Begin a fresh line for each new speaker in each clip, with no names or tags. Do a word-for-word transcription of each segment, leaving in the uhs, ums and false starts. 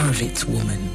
married woman.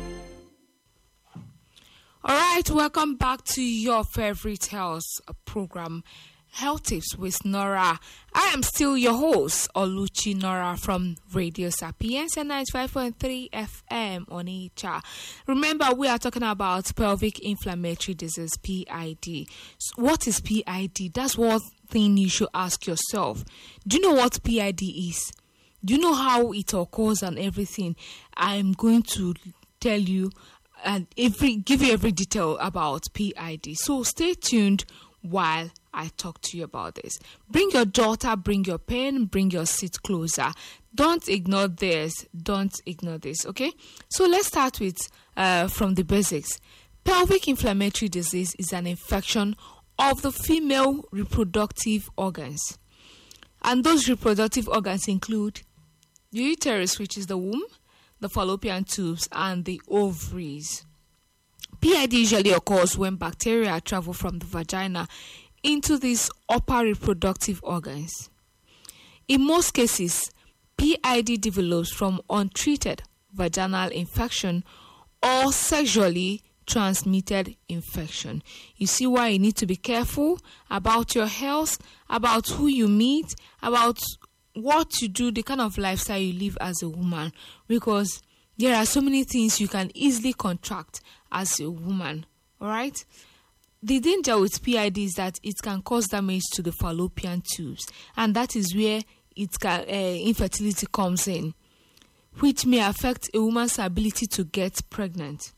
All right, welcome back to your favorite health program, Health Tips with Nora. I am still your host, Oluchi Nora from Radio Sapienza ninety-five point three F M on H R. Remember, we are talking about pelvic inflammatory disease, P I D. So what is P I D? That's one thing you should ask yourself. Do you know what P I D is? Do you know how it occurs and everything? I'm going to tell you and every give you every detail about P I D. So stay tuned while I talk to you about this. Bring your daughter, bring your pen, bring your seat closer. Don't ignore this. Don't ignore this, okay? So let's start with uh, from the basics. Pelvic inflammatory disease is an infection of the female reproductive organs. And those reproductive organs include the uterus, which is the womb, the fallopian tubes, and the ovaries. P I D usually occurs when bacteria travel from the vagina into these upper reproductive organs. In most cases, P I D develops from untreated vaginal infection or sexually transmitted infection. You see why you need to be careful about your health, about who you meet, about what you do, the kind of lifestyle you live as a woman, because there are so many things you can easily contract as a woman. All right. The danger with P I D is that it can cause damage to the fallopian tubes, and that is where it can, uh, infertility comes in, which may affect a woman's ability to get pregnant.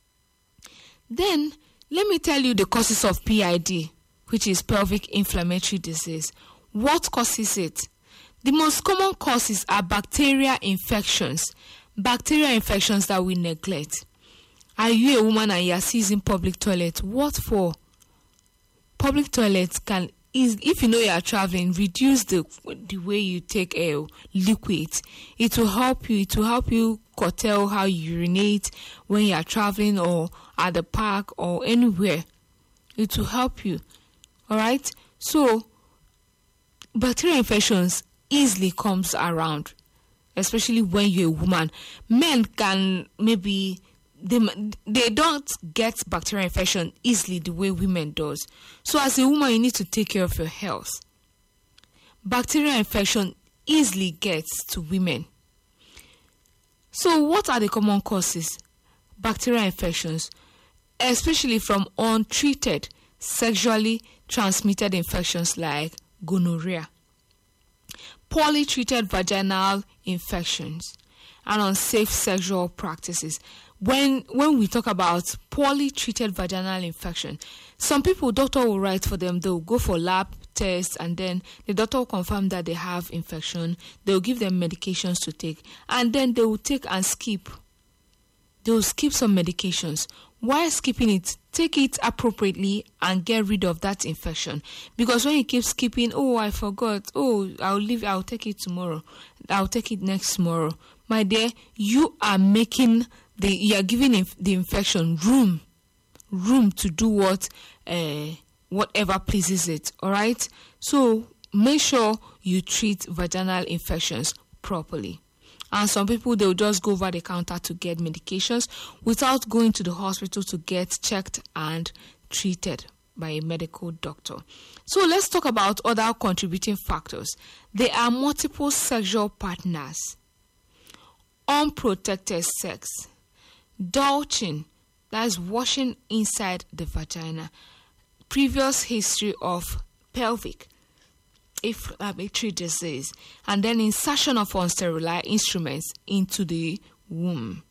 Then, let me tell you the causes of P I D, which is pelvic inflammatory disease. What causes it? The most common causes are bacteria infections, bacteria infections that we neglect. Are you a woman and you are seizing public toilet? What for? Public toilets can, is if you know you are traveling, reduce the the way you take a liquid. It will help you. It will help you curtail how you urinate when you are traveling or at the park or anywhere. It will help you. All right. So, bacterial infections easily comes around, especially when you're a woman. Men can maybe they they don't get bacterial infection easily the way women does. So as a woman, you need to take care of your health. Bacterial infection easily gets to women. So what are the common causes? Bacterial infections, especially from untreated sexually transmitted infections like gonorrhea, poorly treated vaginal infections, and unsafe sexual practices. When when we talk about poorly treated vaginal infection, some people, doctor will write for them, they'll go for lab tests, and then the doctor will confirm that they have infection. They'll give them medications to take, and then they will take and skip. They'll skip some medications. While skipping it, take it appropriately and get rid of that infection. Because when you keep skipping, oh, I forgot, oh, I'll leave, I'll take it tomorrow, I'll take it next tomorrow. My dear, you are making the, you are giving inf- the infection room, room to do what, uh, whatever pleases it. All right. So make sure you treat vaginal infections properly. And some people, they'll just go over the counter to get medications without going to the hospital to get checked and treated by a medical doctor. So let's talk about other contributing factors. There are multiple sexual partners, unprotected sex, douching, that's washing inside the vagina, previous history of pelvic inflammatory disease, and then insertion of unsterilized instruments into the womb.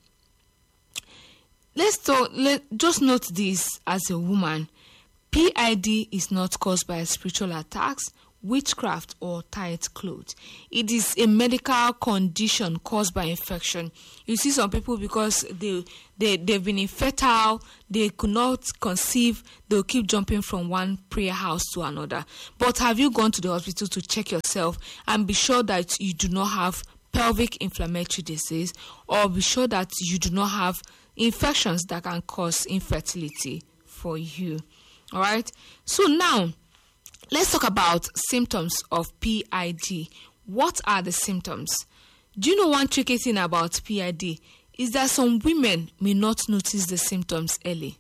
Let's talk, let, just note this as a woman. P I D is not caused by spiritual attacks, witchcraft, or tight clothes. It is a medical condition caused by infection. You see some people, because they, they, they've been infertile, they could not conceive, they'll keep jumping from one prayer house to another. But have you gone to the hospital to check yourself and be sure that you do not have pelvic inflammatory disease, or be sure that you do not have infections that can cause infertility for you? All right. So now, let's talk about symptoms of P I D. What are the symptoms? Do you know one tricky thing about P I D is that some women may not notice the symptoms early.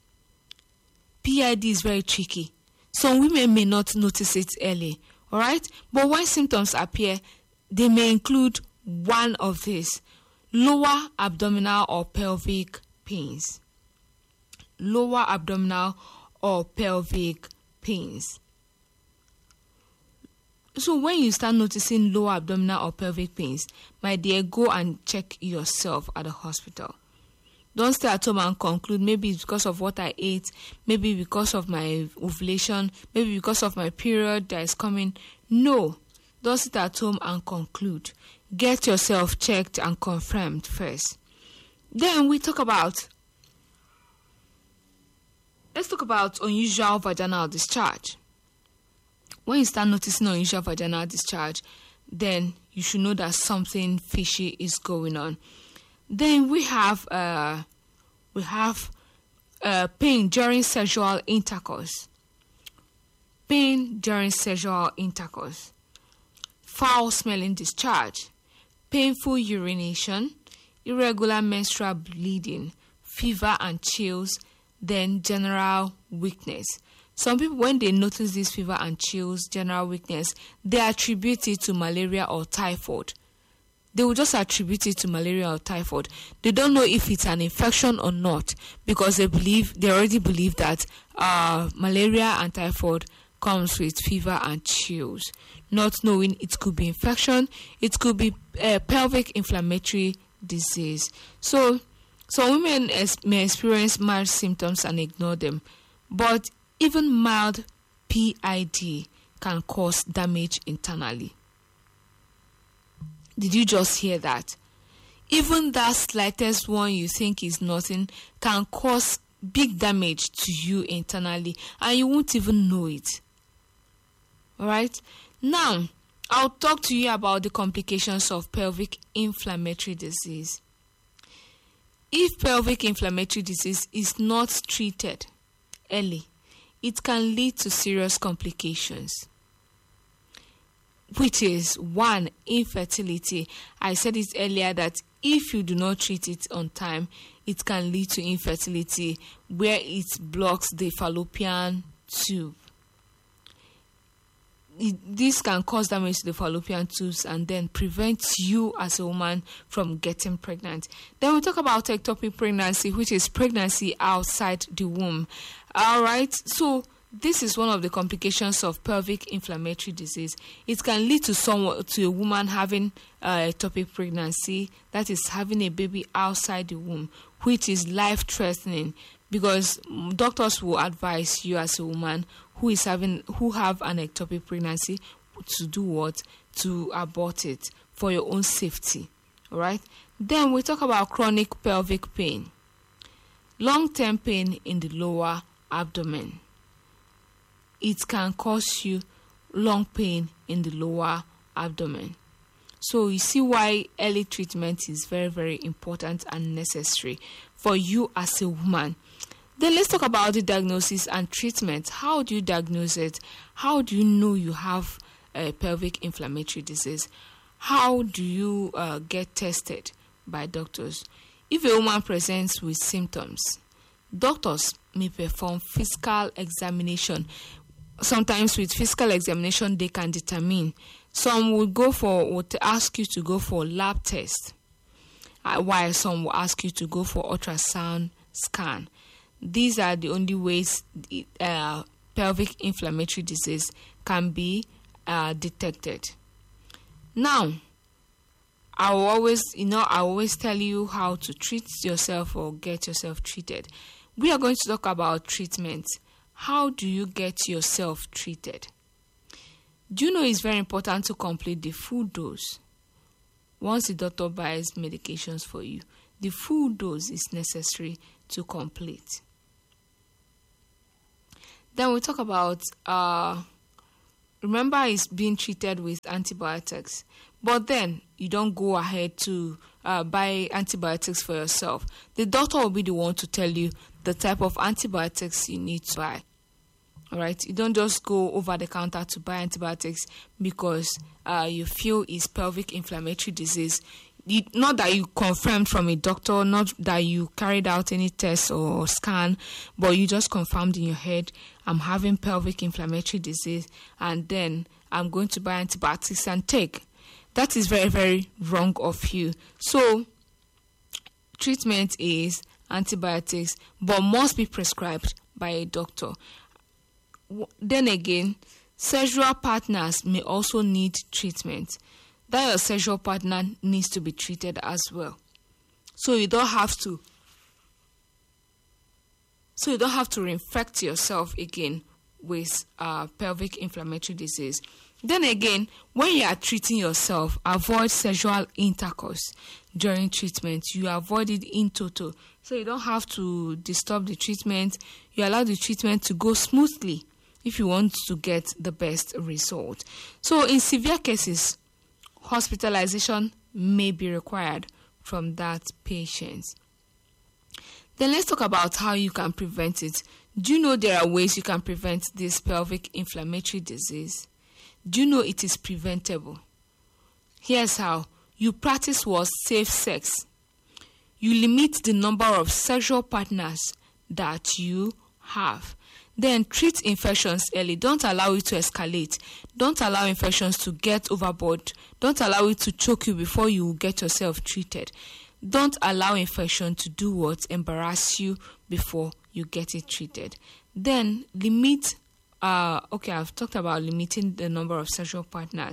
P I D is very tricky. Some women may not notice it early, all right? But when symptoms appear, they may include one of these: lower abdominal or pelvic pains. Lower abdominal or pelvic pains. So when you start noticing lower abdominal or pelvic pains, my dear, go and check yourself at the hospital. Don't stay at home and conclude maybe it's because of what I ate, maybe because of my ovulation, maybe because of my period that is coming. No, don't sit at home and conclude. Get yourself checked and confirmed first. Then we talk about, let's talk about unusual vaginal discharge. When you start noticing unusual vaginal discharge, then you should know that something fishy is going on. Then we have uh, we have uh, pain during sexual intercourse. Pain during sexual intercourse. Foul smelling discharge. Painful urination. Irregular menstrual bleeding. Fever and chills. Then general weakness. Some people, when they notice this fever and chills, general weakness, they attribute it to malaria or typhoid. They will just attribute it to malaria or typhoid. They don't know if it's an infection or not, because they believe they already believe that uh, malaria and typhoid comes with fever and chills, not knowing it could be infection, it could be uh, pelvic inflammatory disease. So, some women es- may experience mild symptoms and ignore them, but even mild P I D can cause damage internally. Did you just hear that? Even that slightest one you think is nothing can cause big damage to you internally, and you won't even know it. Alright? Now, I'll talk to you about the complications of pelvic inflammatory disease. If pelvic inflammatory disease is not treated early, it can lead to serious complications, which is one, infertility. I said it earlier that if you do not treat it on time, it can lead to infertility where it blocks the fallopian tube. It, this can cause damage to the fallopian tubes and then prevent you as a woman from getting pregnant. Then we talk about ectopic pregnancy, which is pregnancy outside the womb. All right, so this is one of the complications of pelvic inflammatory disease. It can lead to someone, to a woman having uh, ectopic pregnancy, that is having a baby outside the womb, which is life-threatening, because doctors will advise you as a woman who is having who have an ectopic pregnancy to do what? To abort it for your own safety. All right. Then we talk about chronic pelvic pain, long-term pain in the lower abdomen. It can cause you long pain in the lower abdomen. So you see why early treatment is very, very important and necessary for you as a woman. Then let's talk about the diagnosis and treatment. How do you diagnose it? How do you know you have a pelvic inflammatory disease? How do you uh, get tested by doctors? If a woman presents with symptoms, doctors may perform physical examination. Sometimes with physical examination, they can determine. Some will go for, would ask you to go for lab test, uh, while some will ask you to go for ultrasound scan. These are the only ways uh, pelvic inflammatory disease can be uh, detected. Now, I will always, you know, I always tell you how to treat yourself or get yourself treated. We are going to talk about treatment. How do you get yourself treated? Do you know it's very important to complete the full dose? Once the doctor buys medications for you, the full dose is necessary to complete. Then we talk about, uh, remember, it's being treated with antibiotics. But then you don't go ahead to uh, buy antibiotics for yourself. The doctor will be the one to tell you the type of antibiotics you need to buy. All right, you don't just go over the counter to buy antibiotics because uh, you feel it's pelvic inflammatory disease. you, not that you confirmed from a doctor, not that you carried out any test or scan, but you just confirmed in your head, I'm having pelvic inflammatory disease, and then I'm going to buy antibiotics and take. That is very, very wrong of you. So, treatment is antibiotics, but must be prescribed by a doctor. Then again, sexual partners may also need treatment. That your sexual partner needs to be treated as well. So you don't have to so you don't have to reinfect yourself again with uh, pelvic inflammatory disease. Then again, when you are treating yourself, avoid sexual intercourse during treatment. You avoid it in total. So you don't have to disturb the treatment. You allow the treatment to go smoothly if you want to get the best result. So in severe cases, hospitalization may be required from that patient. Then let's talk about how you can prevent it. Do you know there are ways you can prevent this pelvic inflammatory disease? Do you know it is preventable? Here's how. You practice what? Safe sex. You limit the number of sexual partners that you have. Then treat infections early. Don't allow it to escalate. Don't allow infections to get overboard. Don't allow it to choke you before you get yourself treated. Don't allow infection to do what? Embarrass you before you get it treated. Then limit, uh, okay, I've talked about limiting the number of sexual partners.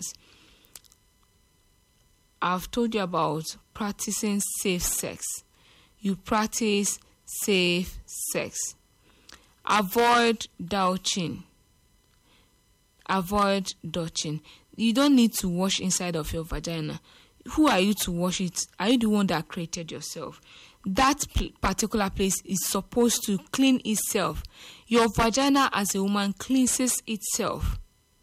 I've told you about practicing safe sex. You practice safe sex. Avoid douching. Avoid douching. You don't need to wash inside of your vagina. Who are you to wash it? Are you the one that created yourself? That p- particular place is supposed to clean itself. Your vagina as a woman cleanses itself.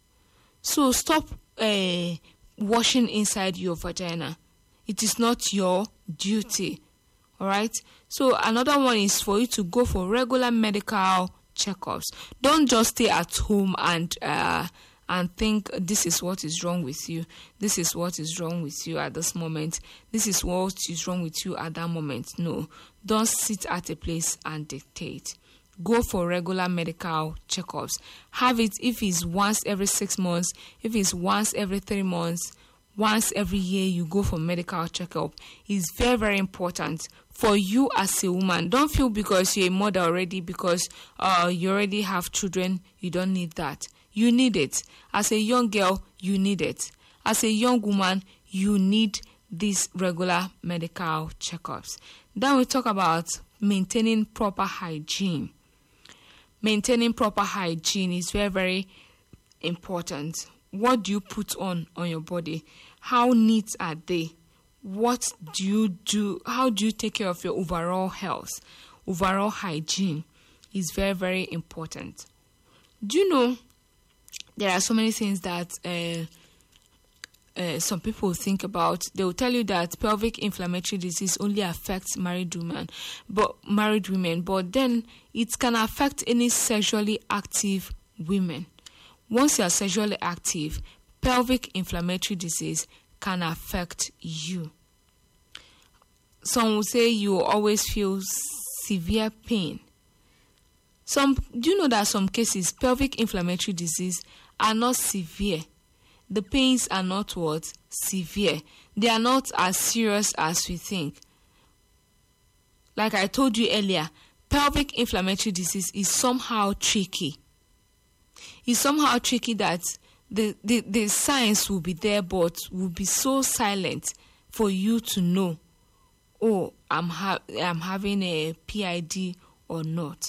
So stop uh, washing inside your vagina. It is not your duty. Alright? So another one is for you to go for regular medical checkups. Don't just stay at home and uh, and think this is what is wrong with you. This is what is wrong with you at this moment. This is what is wrong with you at that moment. No. Don't sit at a place and dictate. Go for regular medical checkups. Have it if it's once every six months, if it's once every three months, once every year you go for medical checkup. It's very, very important for you as a woman. Don't feel because you're a mother already, because uh, you already have children, you don't need that. You need it. As a young girl, you need it. As a young woman, you need these regular medical checkups. Then we talk about maintaining proper hygiene. Maintaining proper hygiene is very, very important. What do you put on on your body? How neat are they? What do you do? How do you take care of your overall health? Overall hygiene is very, very important. Do you know there are so many things that uh, uh, some people think about? They will tell you that pelvic inflammatory disease only affects married women, but married women, but then it can affect any sexually active women. Once you are sexually active, pelvic inflammatory disease can affect you. Some will say you always feel severe pain. Some, do you know that some cases, pelvic inflammatory disease are not severe? The pains are not what? Severe. They are not as serious as we think. Like I told you earlier, pelvic inflammatory disease is somehow tricky. It's somehow tricky that the, the, the signs will be there, but will be so silent for you to know, oh, I'm, ha- I'm having a P I D or not.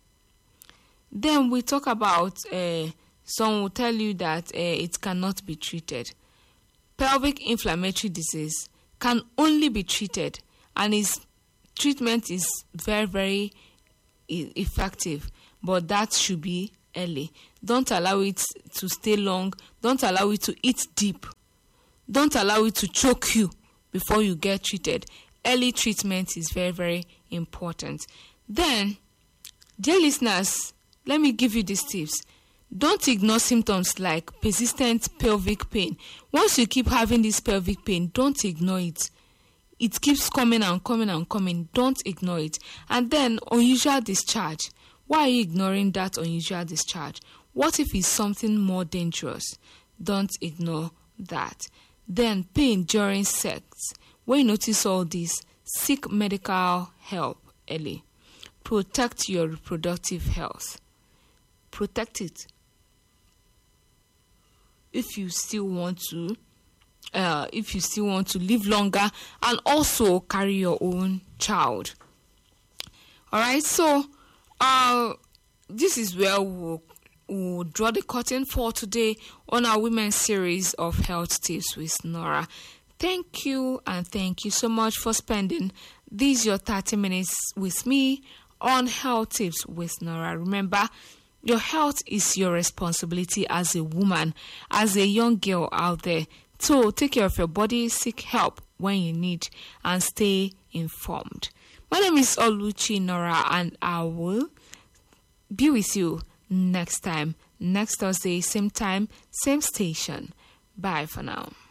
Then we talk about, uh, some will tell you that uh, it cannot be treated. Pelvic inflammatory disease can only be treated, and its treatment is very, very e- effective, but that should be early. Don't allow it to stay long. Don't allow it to eat deep. Don't allow it to choke you before you get treated. Early treatment is very, very important. Then, dear listeners, let me give you these tips. Don't ignore symptoms like persistent pelvic pain. Once you keep having this pelvic pain, don't ignore it. it keeps coming and coming and coming, don't ignore it. And then unusual discharge. Why are you ignoring that unusual discharge? What if it's something more dangerous? Don't ignore that. Then pain during sex. When you notice all this, seek medical help early. Protect your reproductive health. Protect it. If you still want to, uh, if you still want to live longer and also carry your own child. All right. So, uh, this is where we'll, we'll draw the curtain for today on our women's series of health tips with Nora. Thank you, and thank you so much for spending these your thirty minutes with me on health tips with Nora. Remember, your health is your responsibility as a woman, as a young girl out there. So take care of your body, seek help when you need, and stay informed. My name is Oluchi Nora, and I will be with you next time, next Thursday, same time, same station. Bye for now.